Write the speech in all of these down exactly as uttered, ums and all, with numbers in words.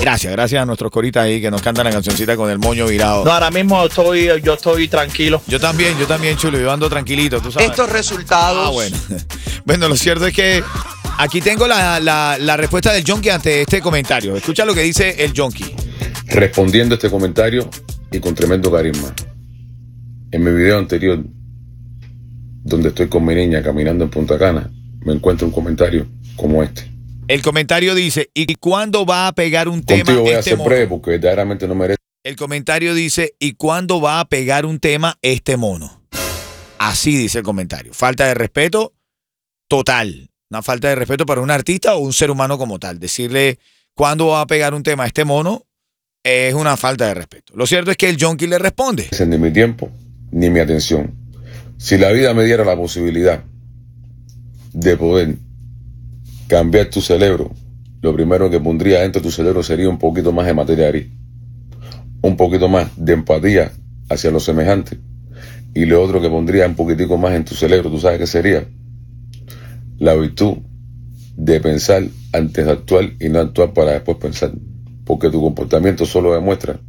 Gracias, gracias a nuestros coristas ahí que nos cantan la cancioncita con el moño virado. No, ahora mismo estoy, yo estoy tranquilo. Yo también, yo también, chulo, yo ando tranquilito, tú sabes. Estos resultados. Ah, bueno. Bueno, lo cierto es que aquí tengo la, la, la respuesta del Yonki ante este comentario. Escucha lo que dice el Yonki. Respondiendo a este comentario y con tremendo carisma. En mi video anterior, donde estoy con mi niña caminando en Punta Cana, me encuentro un comentario como este. El comentario dice, ¿y cuándo va a pegar un tema Contigo voy a este ser mono? breve porque verdaderamente no merece. El comentario dice, ¿y cuándo va a pegar un tema este mono? Así dice el comentario. Falta de respeto total. Una falta de respeto para un artista o un ser humano como tal. Decirle cuándo va a pegar un tema este mono es una falta de respeto. Lo cierto es que el Yonki le responde. Ni mi tiempo ni mi atención. Si la vida me diera la posibilidad de poder cambiar tu cerebro, lo primero que pondría dentro de tu cerebro sería un poquito más de materia gris, un poquito más de empatía hacia los semejantes, y lo otro que pondría un poquitico más en tu cerebro, ¿tú sabes qué sería? La virtud de pensar antes de actuar y no actuar para después pensar, porque tu comportamiento solo demuestra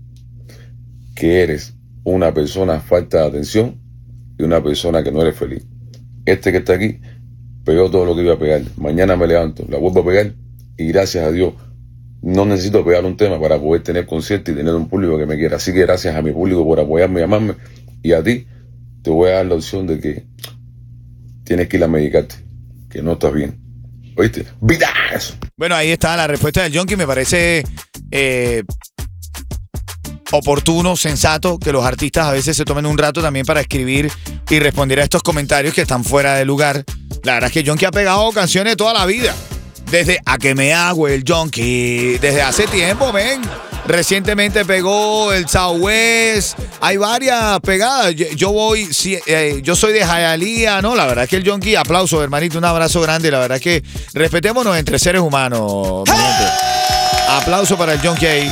que eres una persona falta de atención y una persona que no eres feliz. Este que está aquí pegó todo lo que iba a pegar. Mañana me levanto, la vuelvo a pegar y gracias a Dios no necesito pegar un tema para poder tener concierto y tener un público que me quiera. Así que gracias a mi público por apoyarme y amarme, y a ti te voy a dar la opción de que tienes que ir a medicarte, que no estás bien. ¿Oíste? ¡Vidas! Bueno, ahí está la respuesta del Yonki. Me parece eh, oportuno, sensato que los artistas a veces se tomen un rato también para escribir y responder a estos comentarios que están fuera de lugar. La verdad es que Yonki ha pegado canciones toda la vida. Desde A Que Me Hago el Yonki, desde hace tiempo, ven. Recientemente pegó el Southwest. Hay varias pegadas. Yo, yo voy, si, eh, yo soy de Hialeah, ¿no? La verdad es que el Yonki, aplauso, hermanito, un abrazo grande. La verdad es que respetémonos entre seres humanos, mi gente. Aplauso para el Yonki ahí.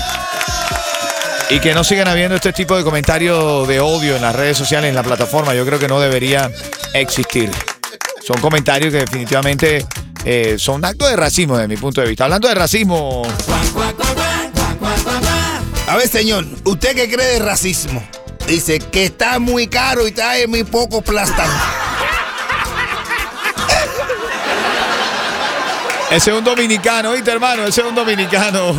Y que no sigan habiendo este tipo de comentarios de odio en las redes sociales, en la plataforma. Yo creo que no debería existir. Son comentarios que definitivamente eh, son actos de racismo desde mi punto de vista. Hablando de racismo... A ver, señor, ¿usted qué cree de racismo? Dice que está muy caro y trae muy poco plástico. Ese es un dominicano, ¿viste, hermano? Ese es un dominicano.